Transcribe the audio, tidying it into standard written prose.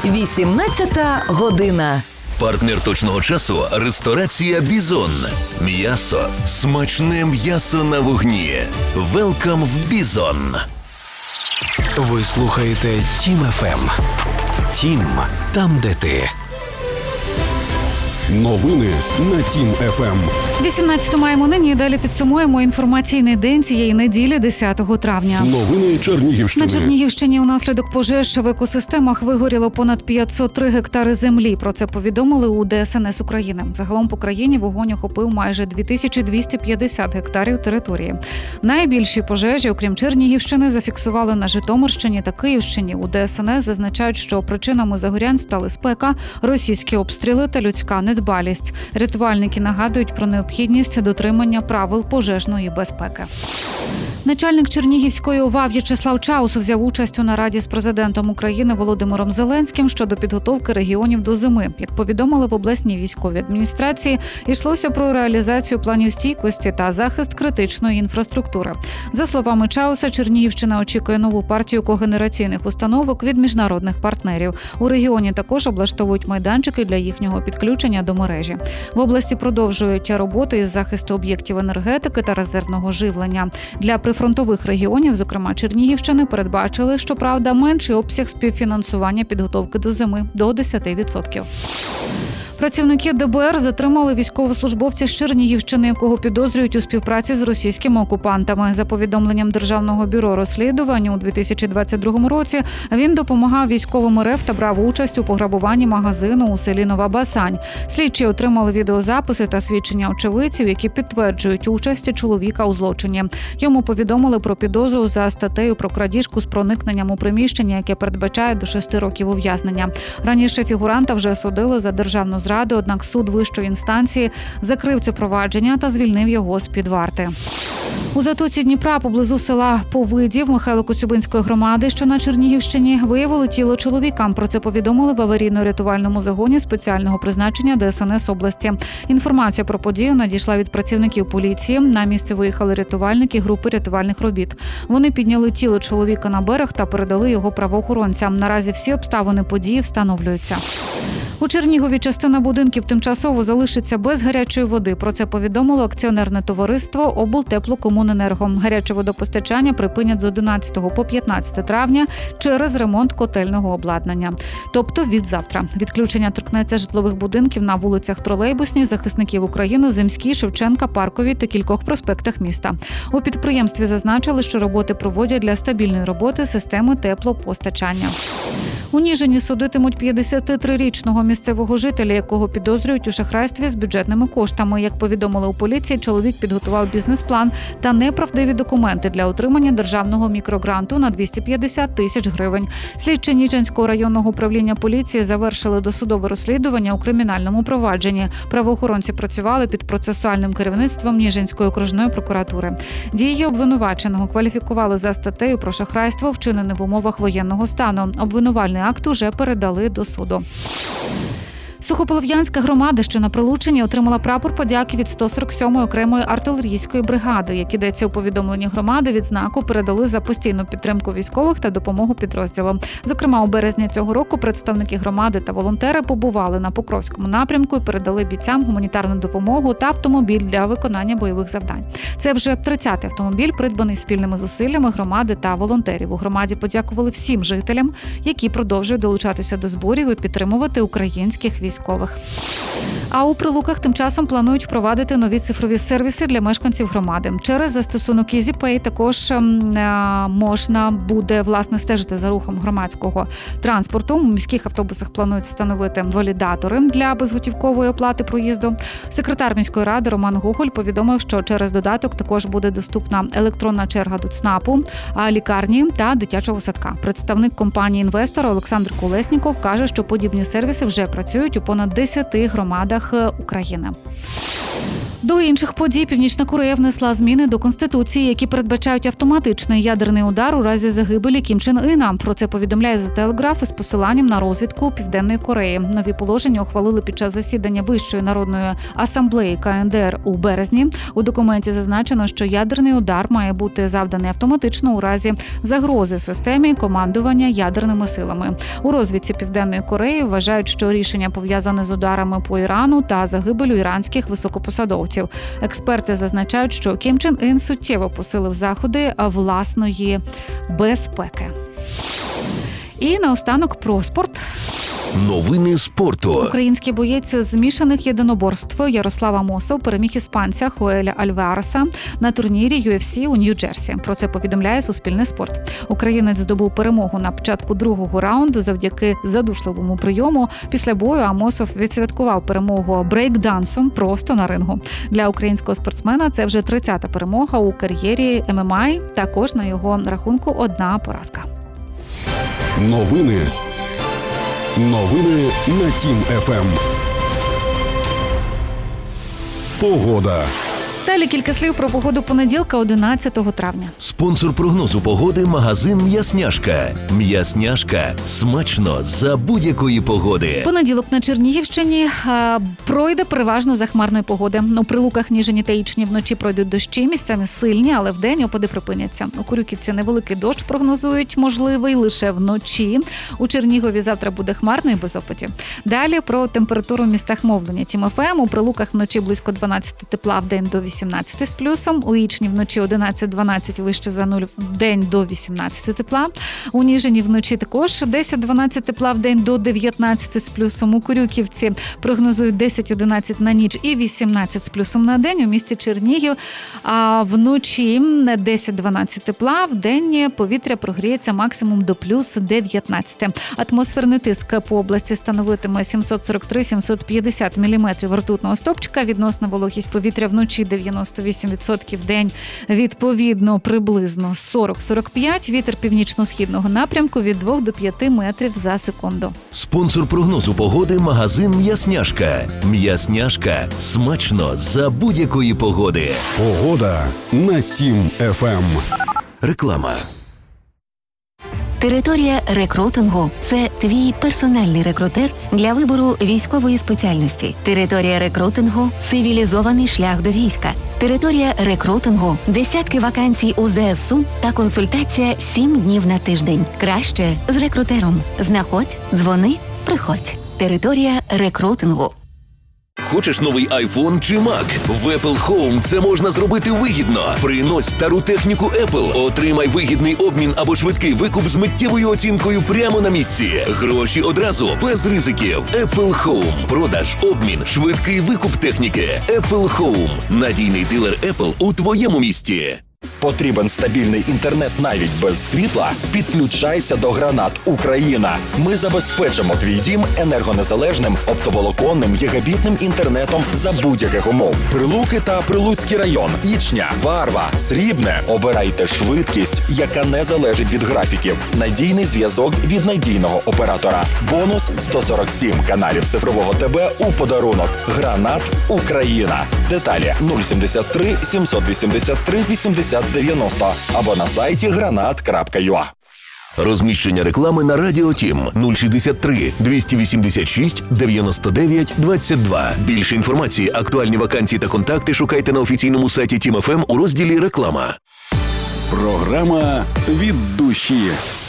18 година. Партнер точного часу – ресторація «Бізон». М'ясо. Смачне м'ясо на вогні. Велкам в «Бізон». Ви слухаєте Тім ФМ. Тім – там, де ти. Новини на Тім ФМ. 18 маємо нині і далі підсумуємо інформаційний день цієї неділі, 10 травня. Новини Чернігівщини. На Чернігівщині унаслідок пожеж в екосистемах вигоріло понад 503 гектари землі. Про це повідомили у ДСНС України. Загалом по країні вогонь охопив майже 2250 гектарів території. Найбільші пожежі, окрім Чернігівщини, зафіксували на Житомирщині та Київщині. У ДСНС зазначають, що причинами загорянь стали спека, російські обстріли та людська недбалість. Рятувальники нагадують про необхідність дотримання правил пожежної безпеки. Начальник Чернігівської ОВА В'ячеслав Чаус взяв участь у нараді з президентом України Володимиром Зеленським щодо підготовки регіонів до зими. Як повідомили в обласній військовій адміністрації, йшлося про реалізацію планів стійкості та захист критичної інфраструктури. За словами Чауса, Чернігівщина очікує нову партію когенераційних установок від міжнародних партнерів. У регіоні також облаштовують майданчики для їхнього підключення до мережі. В області продовжують роботи із захисту об'єктів енергетики та резервного живлення. Для прифронтових регіонів, зокрема Чернігівщини, передбачили, щоправда, менший обсяг співфінансування підготовки до зими – до 10%. Працівники ДБР затримали військовослужбовця з Чернігівщини, якого підозрюють у співпраці з російськими окупантами. За повідомленням Державного бюро розслідувань, у 2022 році він допомагав військовим РФ та брав участь у пограбуванні магазину у селі Нова Басань. Слідчі отримали відеозаписи та свідчення очевидців, які підтверджують участь чоловіка у злочині. Йому повідомили про підозру за статтею про крадіжку з проникненням у приміщення, яке передбачає до 6 років ув'язнення. Раніше фігуранта вже судили за державну зраду, однак суд вищої інстанції закрив це провадження та звільнив його з-під варти. У затоці Дніпра поблизу села Повидів Михайло-Коцюбинської громади, що на Чернігівщині, виявили тіло чоловіка. Про це повідомили в аварійно-рятувальному загоні спеціального призначення ДСНС області. Інформація про подію надійшла від працівників поліції. На місце виїхали рятувальники групи рятувальних робіт. Вони підняли тіло чоловіка на берег та передали його правоохоронцям. Наразі всі обставини події встановлюються. У Чернігові частина будинків тимчасово залишиться без гарячої води. Про це повідомило акціонерне товариство «Облтеплокомуненерго». Гаряче водопостачання припинять з 11 по 15 травня через ремонт котельного обладнання. Тобто від завтра. Відключення торкнеться житлових будинків на вулицях Тролейбусній, Захисників України, Земській, Шевченка, Парковій та кількох проспектах міста. У підприємстві зазначили, що роботи проводять для стабільної роботи системи теплопостачання. У Ніжині судитимуть 53-річного місцевого жителя, якого підозрюють у шахрайстві з бюджетними коштами. Як повідомили у поліції, чоловік підготував бізнес-план та неправдиві документи для отримання державного мікрогранту на 250 тисяч гривень. Слідчі Ніжинського районного управління поліції завершили досудове розслідування у кримінальному провадженні. Правоохоронці працювали під процесуальним керівництвом Ніжинської окружної прокуратури. Дії обвинуваченого кваліфікували за статтею про шахрайство, вчинене в умовах воєнного стану. Обвинувальний акт уже передали до суду. Сухополов'янська громада, що на Прилуччині, отримала прапор подяки від 147-ї окремої артилерійської бригади. Як ідеться у повідомленні громади, відзнаку передали за постійну підтримку військових та допомогу підрозділам. Зокрема, у березні цього року представники громади та волонтери побували на Покровському напрямку і передали бійцям гуманітарну допомогу та автомобіль для виконання бойових завдань. Це вже 30-й автомобіль, придбаний спільними зусиллями громади та волонтерів. У громаді подякували всім жителям, які продовжують долучатися до зборів і підтримувати українських військових. А у Прилуках тим часом планують впровадити нові цифрові сервіси для мешканців громади. Через застосунок EasyPay також можна буде, власне, стежити за рухом громадського транспорту. У міських автобусах планують встановити валідатори для безготівкової оплати проїзду. Секретар міської ради Роман Гоголь повідомив, що через додаток також буде доступна електронна черга до ЦНАПу, лікарні та дитячого садка. Представник компанії-інвестора Олександр Колесніков каже, що подібні сервіси вже працюють у понад 10 громадах України. До інших подій Північна Корея внесла зміни до Конституції, які передбачають автоматичний ядерний удар у разі загибелі Кім Чен Іна. Про це повідомляє The Telegraph із посиланням на розвідку Південної Кореї. Нові положення ухвалили під час засідання Вищої народної асамблеї КНДР у березні. У документі зазначено, що ядерний удар має бути завданий автоматично у разі загрози системі командування ядерними силами. У розвідці Південної Кореї вважають, що рішення пов'язане з ударами по Ірану та загибелю іранських високопосадовців. Експерти зазначають, що Кім Чен Ін суттєво посилив заходи власної безпеки. І наостанок про спорт. Новини спорту. Український боєць змішаних єдиноборств Ярослав Амосов переміг іспанця Хоеля Альвареса на турнірі UFC у Нью-Джерсі. Про це повідомляє Суспільне спорт. Українець здобув перемогу на початку другого раунду завдяки задушливому прийому. Після бою Амосов відсвяткував перемогу брейкдансом просто на рингу. Для українського спортсмена це вже 30-та перемога у кар'єрі ММА. Також на його рахунку одна поразка. Новини на Тім ФМ. Погода. Далі кілька слів про погоду понеділка, 11 травня. Спонсор прогнозу погоди – магазин «М'ясняшка». «М'ясняшка» – смачно за будь-якої погоди. Понеділок на Чернігівщині пройде переважно за хмарної погоди. У Прилуках, Ніжині та Ічні вночі пройдуть дощі, місцями сильні, але вдень опади припиняться. У Корюківці невеликий дощ прогнозують, можливий лише вночі. У Чернігові завтра буде хмарно і без опадів. Далі про температуру в містах мовлення Тім ФМ. У Прилуках вночі близько 12 тепла, вдень до 18 з плюсом. У Ічні вночі 11-12 вище за 0, вдень до 18 тепла. У Ніжині вночі також 10-12 тепла, вдень до 19 з плюсом. У Корюківці прогнозують 10-11 на ніч і 18 з плюсом на день. У місті Чернігів вночі 10-12 тепла, вдень повітря прогріється максимум до плюс 19. Атмосферний тиск по області становитиме 743-750 мм ртутного стовпчика. Відносна вологість повітря вночі 98%, вдень відповідно приблизно 40-45. Вітер північно-східного напрямку від 2 до 5 метрів за секунду. Спонсор прогнозу погоди – магазин «М'ясняшка». «М'ясняшка» – смачно за будь-якої погоди. Погода на Тім ФМ. Реклама. Територія рекрутингу – це твій персональний рекрутер для вибору військової спеціальності. Територія рекрутингу – цивілізований шлях до війська. Територія рекрутингу – десятки вакансій у ЗСУ та консультація 7 днів на тиждень. Краще з рекрутером. Знаходь, дзвони, приходь. Територія рекрутингу. Хочеш новий iPhone чи Mac? В Apple Home це можна зробити вигідно. Принось стару техніку Apple, отримай вигідний обмін або швидкий викуп з миттєвою оцінкою прямо на місці. Гроші одразу, без ризиків. Apple Home. Продаж, обмін, швидкий викуп техніки. Apple Home. Надійний дилер Apple у твоєму місті. Потрібен стабільний інтернет навіть без світла? Підключайся до Гранат Україна. Ми забезпечимо твій дім енергонезалежним, оптоволоконним, гігабітним інтернетом за будь-яких умов. Прилуки та Прилуцький район, Ічня, Варва, Срібне. Обирайте швидкість, яка не залежить від графіків. Надійний зв'язок від надійного оператора. Бонус 147 каналів цифрового ТБ у подарунок. Гранат Україна. Деталі 073 783 80 90 або на сайті granat.ua. Розміщення реклами на Радіо Тім 063 286 99 22. Більше інформації, актуальні вакансії та контакти шукайте на офіційному сайті Тім ФМ у розділі «Реклама». Програма «Від душі».